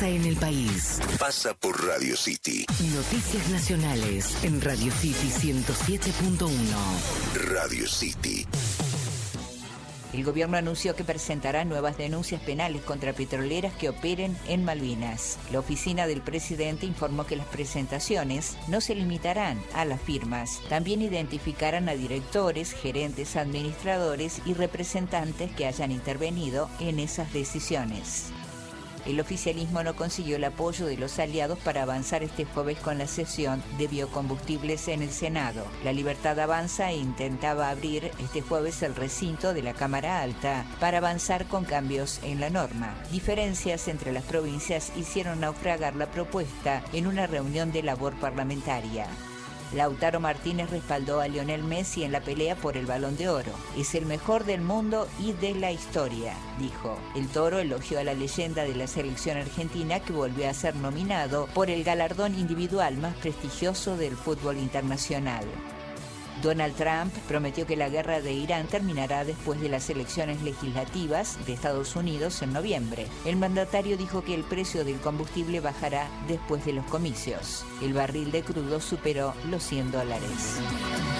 pasa en el país. Pasa por Radio City. Noticias nacionales en Radio City 107.1. Radio City. El gobierno anunció que presentará nuevas denuncias penales contra petroleras que operen en Malvinas. La oficina del presidente informó que las presentaciones no se limitarán a las firmas. También identificarán a directores, gerentes, administradores y representantes que hayan intervenido en esas decisiones. El oficialismo no consiguió el apoyo de los aliados para avanzar este jueves con la sesión de biocombustibles en el Senado. La Libertad Avanza intentaba abrir este jueves el recinto de la Cámara Alta para avanzar con cambios en la norma. Diferencias entre las provincias hicieron naufragar la propuesta en una reunión de labor parlamentaria. Lautaro Martínez respaldó a Lionel Messi en la pelea por el Balón de Oro. Es el mejor del mundo y de la historia, dijo. El Toro elogió a la leyenda de la selección argentina que volvió a ser nominado por el galardón individual más prestigioso del fútbol internacional. Donald Trump prometió que la guerra de Irán terminará después de las elecciones legislativas de Estados Unidos en noviembre. El mandatario dijo que el precio del combustible bajará después de los comicios. El barril de crudo superó los $100.